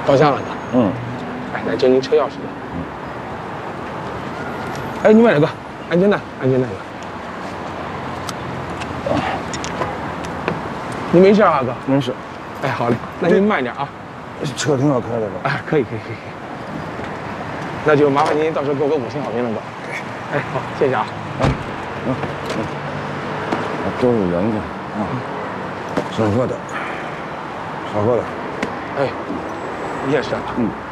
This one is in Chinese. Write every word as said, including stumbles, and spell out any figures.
照相了哥。 嗯。 哎，来整理车钥匙的。嗯。哎，你慢点哥，安全带，安全带哥。你没事啊哥？ 没事。 哎，好嘞，那您慢点啊。 车挺好开的吧？ 哎，可以可以可以可以。那就麻烦您到时候给我个五星好评了哥。哎，好，谢谢啊。 嗯嗯嗯，多有缘分啊！少喝点，少喝点。 哎，你也是啊。 嗯。